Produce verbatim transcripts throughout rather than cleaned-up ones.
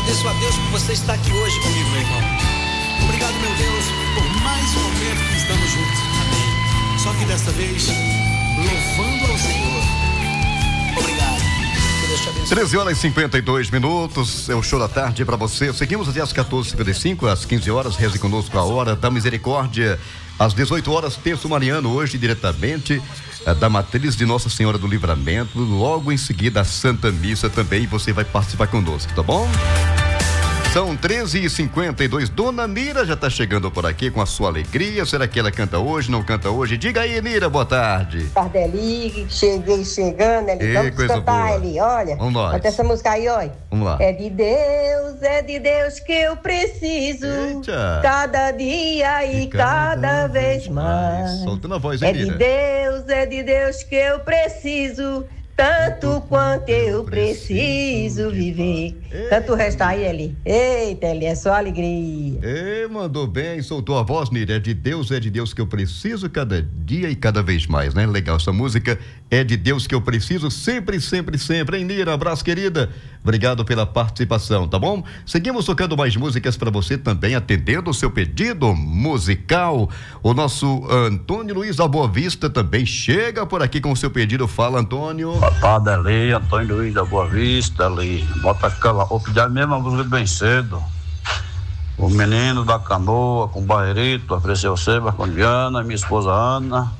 agradeço a Deus por você estar aqui hoje comigo, meu irmão. Obrigado, meu Deus, por mais um momento que estamos juntos. Amém. Só que dessa vez, louvando ao Senhor. Obrigado. Que Deus te abençoe. treze horas e cinquenta e dois minutos, é o show da tarde para você. Seguimos até às quatorze e cinquenta e cinco, às quinze horas, reze conosco a hora da misericórdia. Às dezoito horas, terço mariano, hoje diretamente eh, da matriz de Nossa Senhora do Livramento. Logo em seguida, a Santa Missa também, você vai participar conosco, tá bom? São treze e cinquenta e dois. Dona Nira já está chegando por aqui com a sua alegria. Será que ela canta hoje, não canta hoje? Diga aí, Nira, boa tarde. Tardeli, cheguei chegando, Eli. Ei, Vamos coisa cantar, boa. Eli, olha. Vamos lá. Canta essa música aí, olha. Vamos lá. É de Deus, é de Deus que eu preciso. Eita. Cada dia e, E cada, cada vez vez mais. mais. Soltando a voz, hein, É de Nira? Deus, é de Deus que eu preciso. Tanto quanto eu preciso viver. Canta o resto aí, Eli. Eita, Eli, é só alegria. Ei, mandou bem, soltou a voz, Nira. É de Deus, é de Deus que eu preciso cada dia e cada vez mais, né? Legal, essa música é de Deus que eu preciso sempre, sempre, sempre. Hein, Nira? Abraço, querida. Obrigado pela participação, tá bom? Seguimos tocando mais músicas para você também, atendendo o seu pedido musical. O nosso Antônio Luiz da Boa Vista também chega por aqui com o seu pedido. Fala, Antônio. Boa tarde, ali, Antônio Luiz da Boa Vista, ali. Bota aquela, vou pedir a mesma música bem cedo. O menino da canoa com o Barreirito, ofereceu você, Marconiana, minha esposa Ana,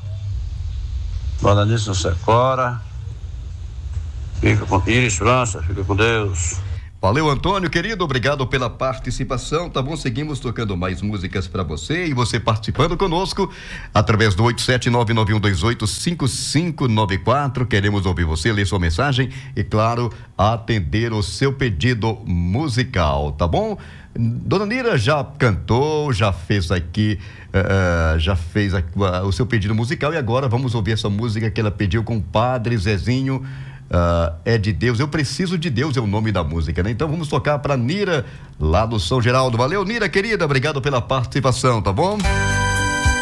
Dona Nícia Secora. Fica com Iris França, fica com Deus. Valeu, Antônio, querido, obrigado pela participação, tá bom? Seguimos tocando mais músicas para você e você participando conosco através do oito sete nove nove um dois oito cinco cinco nove quatro. Queremos ouvir você, ler sua mensagem e, claro, atender o seu pedido musical, tá bom? Dona Nira já cantou, já fez aqui, uh, já fez aqui, uh, o seu pedido musical e agora vamos ouvir essa música que ela pediu com o Padre Zezinho. Uh, é de Deus, eu preciso de Deus é o nome da música, né? Então vamos tocar para Nira lá do São Geraldo. Valeu, Nira, querida, obrigado pela participação, tá bom?